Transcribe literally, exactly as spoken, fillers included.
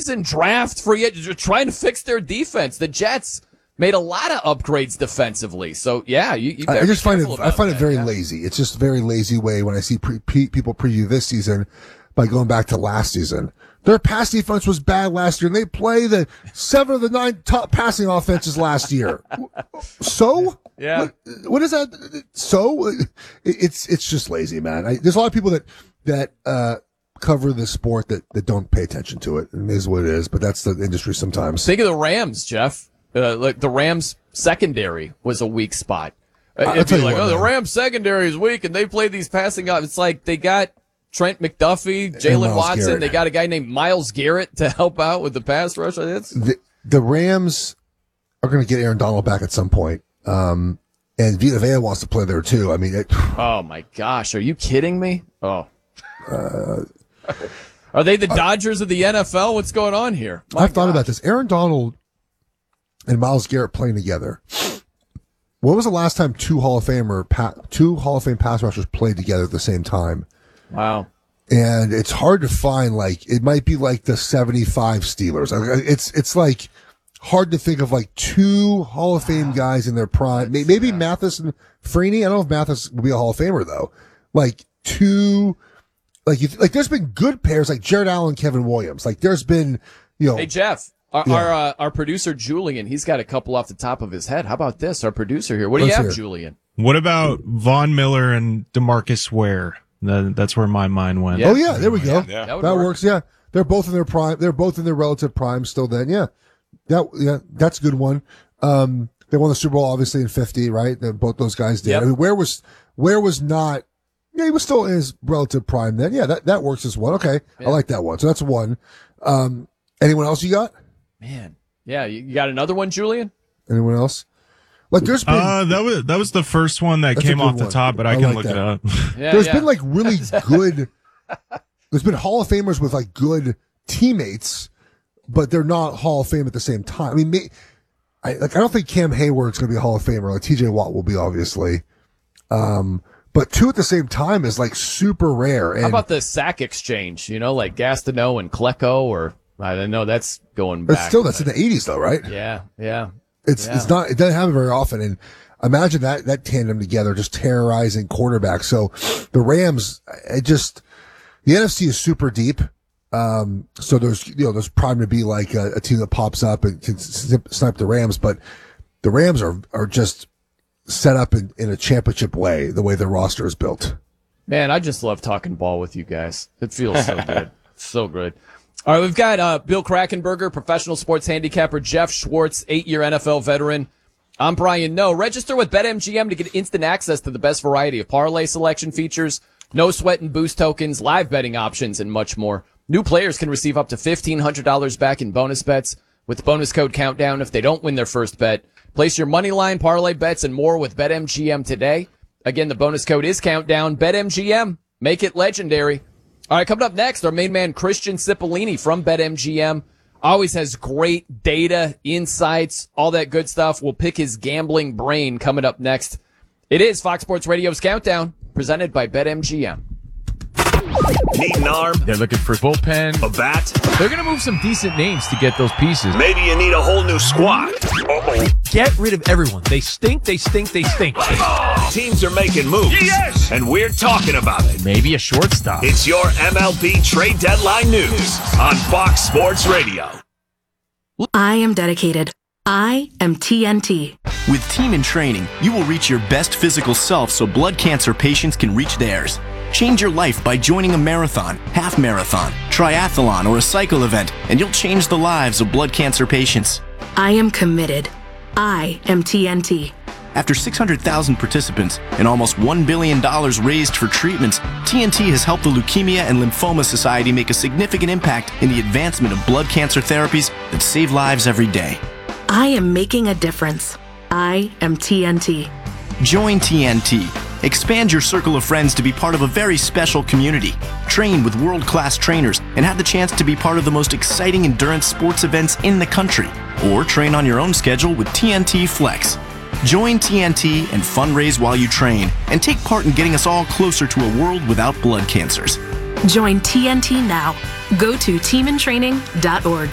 offseason, draft free agents, trying to fix their defense. The Jets made a lot of upgrades defensively. So, yeah, you, you I just find it, I find that, it very yeah. lazy. It's just a very lazy way when I see pre- pre- people preview this season by going back to last season. Their pass defense was bad last year, and they play the seven of the nine top passing offenses last year. So? Yeah. What, what is that? So? It's, it's just lazy, man. I, there's a lot of people that, that, uh, cover the sport that, that don't pay attention to it. And it is what it is, but that's the industry sometimes. Think of the Rams, Jeff. Uh, like the Rams secondary was a weak spot. Uh, I'll It'd tell be you like, what, oh, the man. Rams secondary is weak, and they play these passing off. It's like they got Trent McDuffie, And Jalen Myles Watson. Garrett. They got a guy named Myles Garrett to help out with the pass rush. It's, The, the Rams are going to get Aaron Donald back at some point. Um, and Vita Vea wants to play there too. I mean, it, oh my gosh, are you kidding me? Oh. uh, Are they the Dodgers of the N F L? What's going on here? My I've thought gosh. about this. Aaron Donald and Myles Garrett playing together. When was the last time two Hall of Famer, pa- two Hall of Fame pass rushers played together at the same time? Wow. And it's hard to find, like, it might be like the seventy-five Steelers. It's, it's like hard to think of like two Hall of Fame guys in their prime. Maybe, maybe Mathis and Freeney. I don't know if Mathis will be a Hall of Famer though. Like two, like, you, like there's been good pairs like Jared Allen, Kevin Williams. Like there's been, you know. Hey, Jeff. Our Yeah. our, uh, our producer Julian, he's got a couple off the top of his head. How about this? Our producer here. What do Let's you hear have, it. Julian? What about Von Miller and DeMarcus Ware? That, that's where my mind went. Yeah. Oh yeah, there we go. Yeah. That would That work. works. Yeah, they're both in their prime. They're both in their relative prime still. Then, yeah, that yeah, that's a good one. Um, they won the Super Bowl obviously in fifty, right? They, both those guys did. Yep. I mean, where was where was not? Yeah, he was still in his relative prime then. Yeah, that that works as one. Okay, Yeah. I like that one. So that's one. Um, anyone else you got? Man. Yeah, you you got another one, Julian? Anyone else? Like, there's been Uh, that was that was the first one that That's a came good off the one. top, but I, I can like look that. it up. Yeah, there's yeah. been like really good. There's been Hall of Famers with like good teammates, but they're not Hall of Fame at the same time. I mean, may, I like I don't think Cam Hayward's going to be a Hall of Famer. Like T J Watt will be, obviously. Um, but two at the same time is like super rare. And How about the sack exchange? You know, like Gastineau and Klecko, or I don't know. That's going but back. still, that's in the eighties though, right? Yeah, yeah. It's Yeah. it's not it doesn't happen very often, and imagine that that tandem together just terrorizing quarterbacks. So the Rams, it just the N F C is super deep. Um, so there's you know there's prime to be like a, a team that pops up and can snip, snipe the Rams, but the Rams are are just set up in, in a championship way, the way their roster is built. Man, I just love talking ball with you guys. It feels so good. So good. All right, we've got uh, Bill Krakenberger, professional sports handicapper, Jeff Schwartz, eight-year N F L veteran. I'm Brian No. Register with BetMGM to get instant access to the best variety of parlay selection features, no sweat and boost tokens, live betting options, and much more. New players can receive up to fifteen hundred dollars back in bonus bets with bonus code Countdown if they don't win their first bet. Place your money line, parlay bets, and more with BetMGM today. Again, the bonus code is Countdown. BetMGM. Make it legendary. All right, coming up next, our main man, Christian Cipollini from BetMGM. Always has great data, insights, all that good stuff. We'll pick his gambling brain coming up next. It is Fox Sports Radio's Countdown, presented by BetMGM. Need an arm? They're looking for bullpen. A bat? They're going to move some decent names to get those pieces. Maybe you need a whole new squad. Uh-oh. Get rid of everyone. They stink, they stink, they stink. Teams are making moves. Yes! And we're talking about it. Maybe a shortstop. It's your M L B trade deadline news on Fox Sports Radio. I am dedicated. I am T N T. With Team in Training, you will reach your best physical self so blood cancer patients can reach theirs. Change your life by joining a marathon, half marathon, triathlon, or a cycle event, and you'll change the lives of blood cancer patients. I am committed. I am T N T. After six hundred thousand participants and almost one billion dollars raised for treatments, T N T has helped the Leukemia and Lymphoma Society make a significant impact in the advancement of blood cancer therapies that save lives every day. I am making a difference. I am T N T. Join T N T. Expand your circle of friends to be part of a very special community. Train with world-class trainers and have the chance to be part of the most exciting endurance sports events in the country. Or train on your own schedule with T N T Flex. Join T N T and fundraise while you train and take part in getting us all closer to a world without blood cancers. Join T N T now. Go to team in training dot org.